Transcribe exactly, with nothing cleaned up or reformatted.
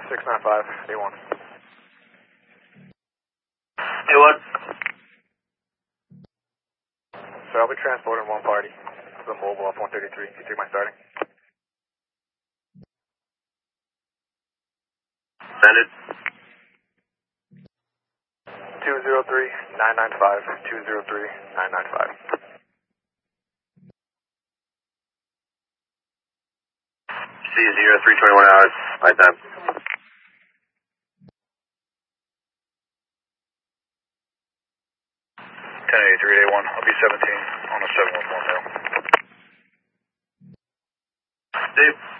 six nine five, A one. A one. So I'll be transporting one party to the mobile off one thirty-three. Can you take my starting? Send it. two zero three, nine nine five, two zero three, nine nine five. C zero three twenty-one hours, right time. ten eighty-three, A one. I'll be seventeen on a seven one one now. Steve.